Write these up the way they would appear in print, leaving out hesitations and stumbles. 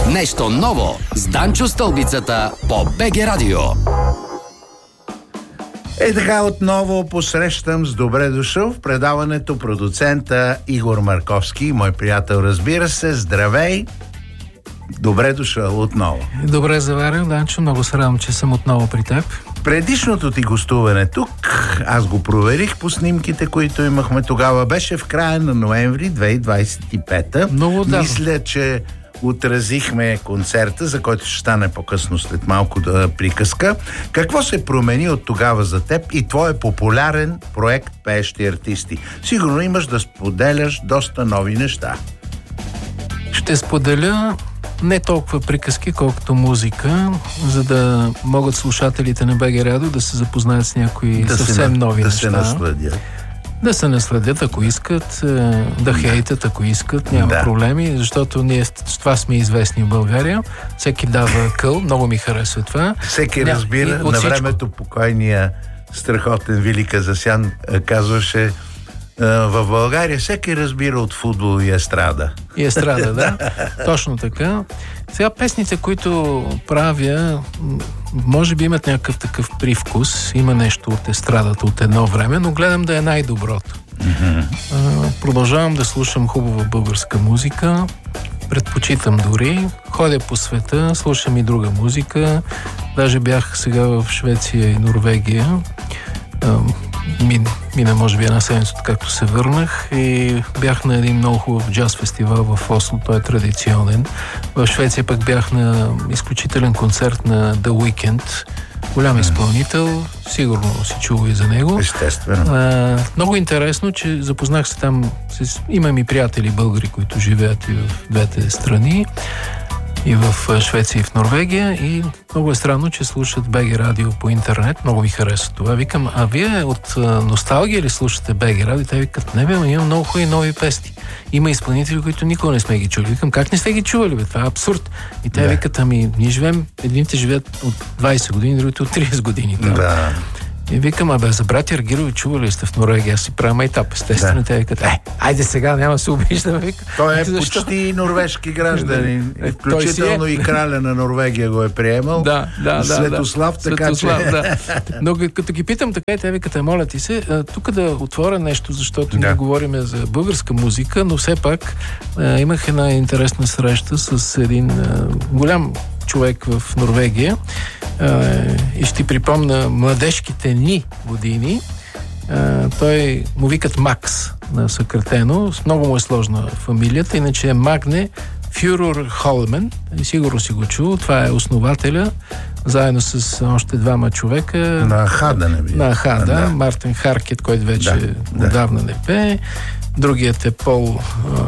Нещо ново с Данчо Стълбицата по БГ Радио. Така отново посрещам с добре дошъл в предаването продуцента Игор Марковски, мой приятел, разбира се. Здравей! Добре дошъл отново. Добре заварил, Данчо. Много се радвам, че съм отново при теб. Предишното ти гостуване тук, аз го проверих по снимките, които имахме тогава, беше в края на ноември 2025. Много да. Мисля, че отразихме концерта, за който ще стане по-късно след малко приказка. Какво се промени от тогава за теб и твой популярен проект Пеещи артисти? Сигурно имаш да споделяш доста нови неща. Ще споделя не толкова приказки, колкото музика, за да могат слушателите на БГ Радио да се запознаят с някои съвсем нови неща. Да се насладят. Да се насладят, ако искат, да хейтят, ако искат, няма проблеми, защото ние с това сме известни в България. Всеки дава къл, много ми харесва това. Всеки разбира, на времето покойния страхотен Вили Казасян казваше: в България всеки разбира от футбол и естрада. И естрада, да. Точно така. Сега песните, които правя, може би имат някакъв такъв привкус. Има нещо от естрадата от едно време, но гледам да е най-доброто. Продължавам да слушам хубава българска музика. Предпочитам дори. Ходя по света, слушам и друга музика. Даже бях сега в Швеция и Норвегия. Мина може би една седмица, както се върнах, и бях на един много хубав джаз фестивал в Осло, той е традиционен. В Швеция пък бях на изключителен концерт на The Weeknd, голям изпълнител, сигурно си чува и за него. Естествено. Много интересно, че запознах се там, имам и приятели българи, които живеят и в двете страни, и в Швеция и в Норвегия, и много е странно, че слушат БГ Радио по интернет. Много ми харесва това. Викам: а вие от носталгия ли слушате БГ Радио? Те викат: не бе, има много хубави нови песни. Има изпълнители, които никога не сме ги чули. Викам: как не сте ги чували, бе? Това е абсурд. И те викат: ами ние живеем, едните живеят от 20 години, другите от 30 години. Да. И викам: абе, за братя Аргирови чували сте в Норвегия? Аз си правя майтап, естествено. Те викат: айде сега, няма да се обиждаме. Той е почти норвежки гражданин. Включително и краля на Норвегия го е приемал. Светослав, така че... Но като ги питам така, и те викат: моля ти се, тук да отворя нещо, защото ние говорим за българска музика, но все пак имах една интересна среща с един голям човек в Норвегия, и ще ти припомня младежките ни години. Той му викат Макс на съкратено, много му е сложна фамилията, иначе е Магне Фюрер Холмен, сигурно си го чул. Това е основателя, заедно с още двама човека на Хада, не би. На Хада, Мартин Харкет, който вече отдавна не пее. Другият е Пол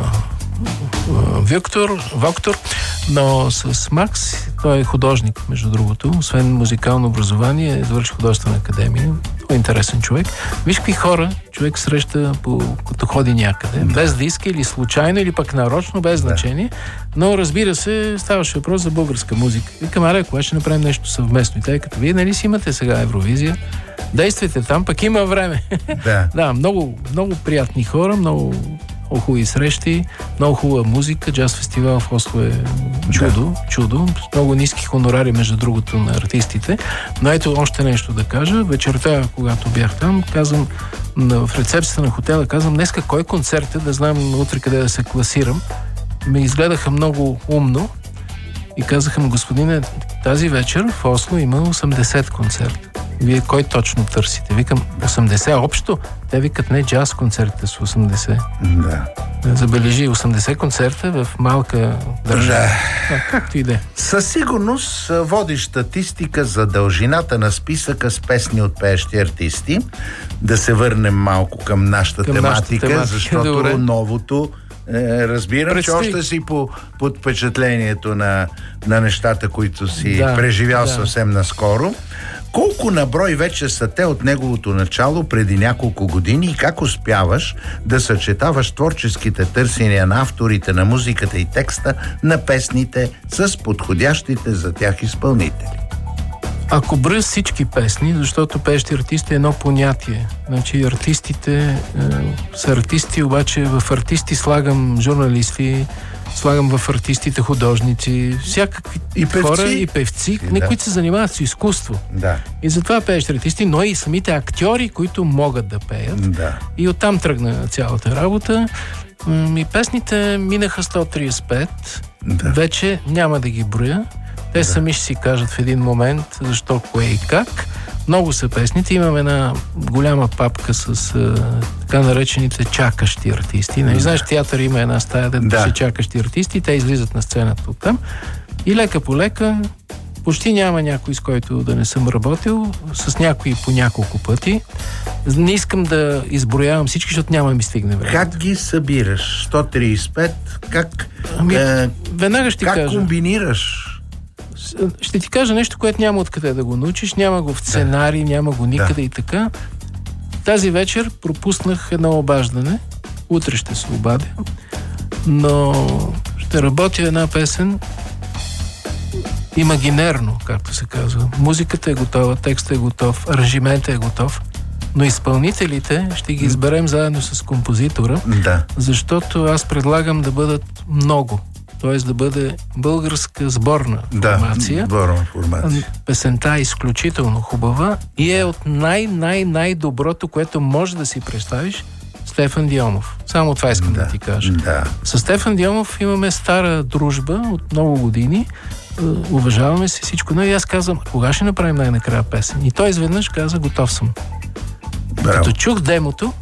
Воктор, но с Макс, той е художник, между другото, освен музикално образование, завърши художествена академия. Много интересен човек. Виж какви хора човек среща като ходи някъде, без да иска, или случайно, или пък нарочно, без значение, но разбира се, ставаше въпрос за българска музика. Викам: аре, кога ще направим нещо съвместно? И тъй като вие, нали си имате сега Евровизия, действайте там, пък има време. Да, много, много приятни хора, много хубави срещи, много хубава музика. Джаз фестивал в Осло е чудо. Много ниски хонорари, между другото, на артистите. Но ето още нещо да кажа. Вечерта, когато бях там, казвам в рецепцията на хотела, днеска кой концерт е, да знам утре къде да се класирам. Ме изгледаха много умно и казаха: господине, тази вечер в Осло има 80 концерта. Вие кой точно търсите? Викам: 80 общо? Те викат: не, джаз концертите с 80. Забележи, 80 концерта в малка държава. Както и де. Със сигурност водиш статистика за дължината на списъка с песни от пеещи артисти. Да се върнем малко към нашата тематика, защото новото... разбирам, че още си под впечатлението на нещата, които си преживял съвсем наскоро. Колко на брой вече са те от неговото начало преди няколко години и как успяваш да съчетаваш творческите търсения на авторите на музиката и текста на песните с подходящите за тях изпълнители? Ако броя всички песни, защото пеещи артисти е едно понятие. Значи артистите са артисти, обаче в артисти слагам журналисти, Слагам в артистите, художници, всякакви и певци. Хора и певци, които се занимават с изкуство. Да. И затова пеещи артисти, но и самите актьори, които могат да пеят. Да. И оттам тръгна цялата работа. И песните минаха 135. Да. Вече няма да ги броя. Те сами ще си кажат в един момент защо, кое и как. Много са песните. Имам една голяма папка с така наречените чакащи артисти. Не знаеш, театър има една стая, да пише чакащи артисти. Те излизат на сцената оттам. И лека по лека, почти няма някой, с който да не съм работил, с някой по няколко пъти. Не искам да изброявам всички, защото няма да ми стигне време. Как ги събираш? 135? Как веднага ще кажа. Как комбинираш? Ще ти кажа нещо, което няма откъде да го научиш, няма го в сценарий, няма го никъде и така. Тази вечер пропуснах едно обаждане. Утре ще се обадя. Но ще работя една песен имагинерно, както се казва. Музиката е готова, текстът е готов, аранжиментът е готов, но изпълнителите ще ги изберем заедно с композитора, защото аз предлагам да бъдат много. Т.е. да бъде българска сборна формация. Песента е изключително хубава и е от най-доброто, което може да си представиш, Стефан Дионов. Само това искам да ти кажа. С Стефан Дионов имаме стара дружба от много години. Уважаваме се всичко. Но и аз казвам, кога ще направим най-накрая песен? И той изведнъж каза, готов съм. Като чух демото,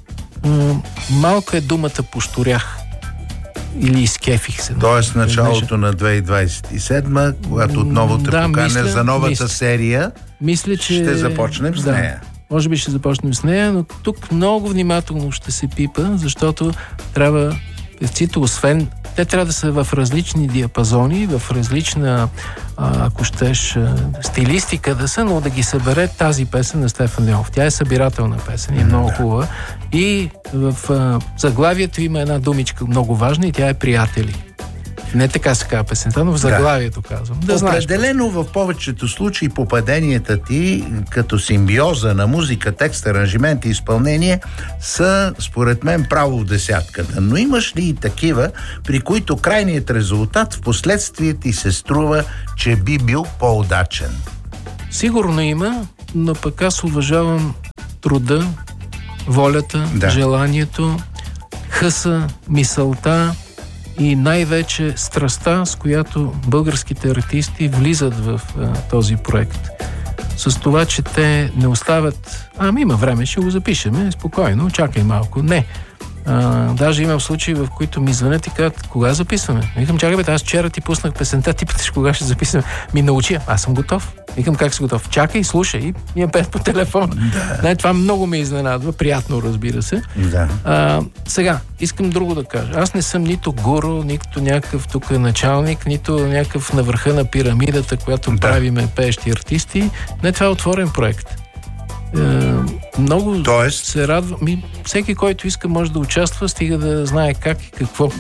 малко е думата пошторях. Или изкефих се. Тоест началото на 2027, когато отново те поканя за новата серия, мисля, че ще започнем с нея. Може би ще започнем с нея, но тук много внимателно ще се пипа, защото трябва певците, освен те трябва да са в различни диапазони, в различна, ако щеш, стилистика да са, но да ги събере тази песен на Стефан Дионов. Тя е събирателна песен и е много хубава. И в заглавието има една думичка много важна и тя е приятели. Не така се казва песента, но в заглавието казвам. Определено в повечето случаи попаденията ти като симбиоза на музика, текст, аранжимент и изпълнение са, според мен, право в десятката. Но имаш ли и такива, при които крайният резултат в последствие ти се струва, че би бил по-удачен? Сигурно има, но пък аз уважавам труда, волята, желанието, хъса, мисълта и най-вече страстта, с която българските артисти влизат в този проект. С това, че те не оставят... има време, ще го запишем, спокойно, чакай малко. Не. Даже имам случаи, в които ми звънят и казват, кога записваме? Викам, чакай, аз вчера ти пуснах песента, ти питаш кога ще записваме. Ми научи, аз съм готов. Викам, как си готов? Чакай, слушай. И ми пеят по телефона. Това много ме изненадва. Приятно, разбира се. Сега, искам друго да кажа. Аз не съм нито гуру, нито някакъв тук началник, нито някакъв на върха на пирамидата, която правиме пеещи артисти. Не, това е отворен проект. Много се радва. Всеки, който иска, може да участва, стига да знае как и какво.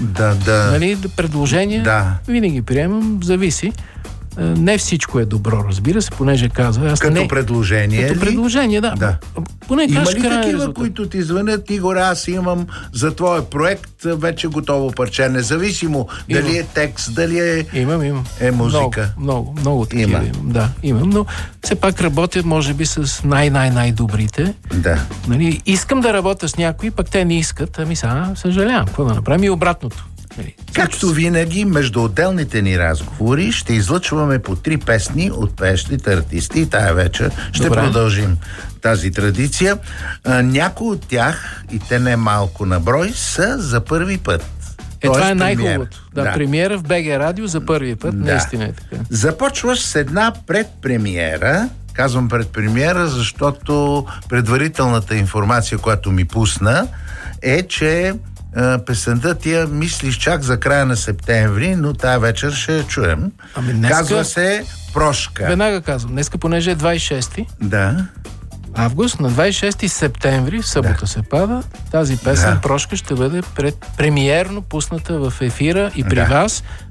Предложения винаги приемам, зависи. Не всичко е добро, разбира се, понеже казва. Като предложение. Като предложение, Поне има ли такива, които ти звънят, Игор, аз имам за твоя проект вече готово парче, независимо дали е текст, дали е музика? Много такива имам. Имам, но все пак работя, може би, с най-добрите. Искам да работя с някои, пък те не искат, съжалявам, какво да направим и обратното. Както винаги, между отделните ни разговори ще излъчваме по 3 песни от пеещите артисти и тая вечер ще продължим тази традиция. Някои от тях, и те не малко на брой, са за първи път. Това е най-хубавото. Премиера в БГ Радио за първи път, наистина е така. Започваш с една предпремиера. Казвам предпремиера, защото предварителната информация, която ми пусна, е, че песента ти я мислиш чак за края на септември, но тая вечер ще я чуем. Казва се Прошка. Веднага казвам. Днеска, понеже е 26 август, на 26 септември, в събота се пада, тази песен Прошка ще бъде премиерно пусната в ефира и при вас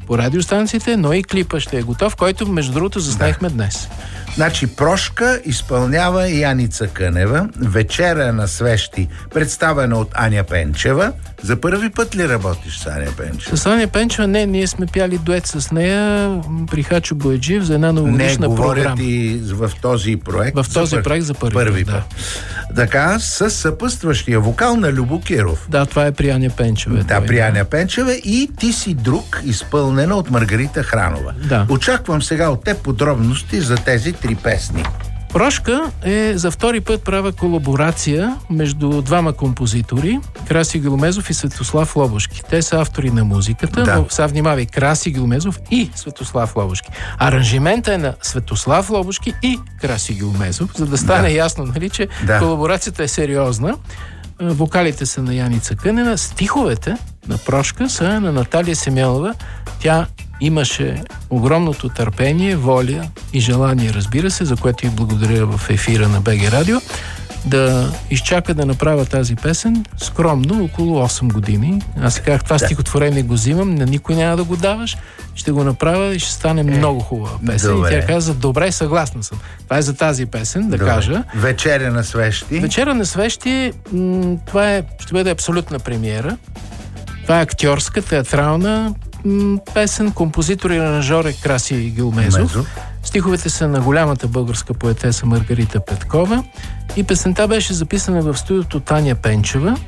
по радиостанциите, но и клипа ще е готов, който, между другото, заснехме днес. Значи Прошка изпълнява Яница Кънева, Вечера на свещи, представена от Аня Пенчева. За първи път ли работиш с Аня Пенчева? С Аня Пенчева не, ние сме пяли дует с нея при Хачо Бояджиев за една новогодишна програма. Не, говорят и в този проект. В този проект за първи път. Така, с съпътстващия вокал на Любо Киров. Да, това е при Аня Пенчева. Да, при Аня Пенчева и Ти си друг, изпълнена от Маргарита Хранова. Да. Очаквам сега от теб подробности за тези 3 песни. Прошка за втори път правя колаборация между двама композитори, Краси Гиломезов и Светослав Лобошки. Те са автори на музиката, но сега внимавай, Краси Гиломезов и Светослав Лобошки. Аранжимента е на Светослав Лобошки и Краси Гиломезов, за да стане ясно, нали, че колаборацията е сериозна. Вокалите са на Яница Кънева, стиховете на Прошка са на Наталия Семелова. Тя имаше огромното търпение, воля и желание, разбира се, за което и благодаря в ефира на БГ Радио, да изчака да направя тази песен скромно, около 8 години. Аз си казах, това стихотворение го взимам, на никой няма да го даваш, ще го направя и ще стане много хубава песен. Добре. И тя каза, добре, съгласна съм. Това е за тази песен, да кажа. Вечеря на свещи. Вечеря на свещи, това ще бъде абсолютна премиера. Това е актьорска, театрална песен, композитор и аранжьор е Краси Гилмезов. Стиховете са на голямата българска поетеса Маргарита Петкова и песента беше записана в студиото Таня Пенчева.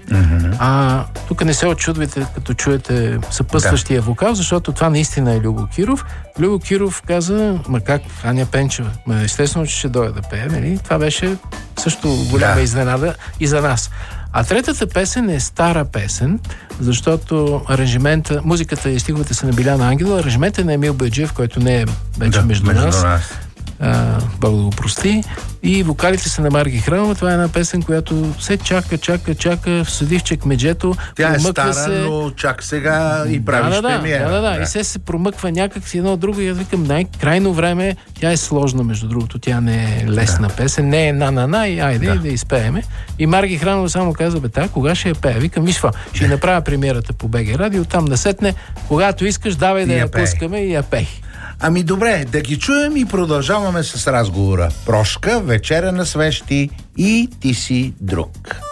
Тук не се очудвайте, като чуете съпътстващия вокал, защото това наистина е Любо Киров. Любо Киров каза, как Аня Пенчева? Естествено, че ще дойде да пее, нали? Това беше също голяма изненада и за нас. А третата песен е стара песен, защото аранжимента, музиката и стиховете са на Биляна Ангелова, аранжимента е на Емил Байджиев, който не е вече между нас. Бог да го прости. И вокалите са на Марги Хранова. Това е една песен, която се чака, седи в чекмеджето. Тя е стара, но чак сега и правиш премиера. Да. И се промъква някак си едно от друго. И аз викам, крайно време, тя е сложна, между другото. Тя не е лесна песен. Не е на и айде да изпееме. И Марги Хранова само каза, кога ще я пее? Викам, ще направя премиерата по БГ Радио, там насетне, когато искаш, давай да я пускаме и я пей. Ами добре, да ги чуем и продължаваме с разговора. Прошка, Вечеря на свещи и Ти си друг.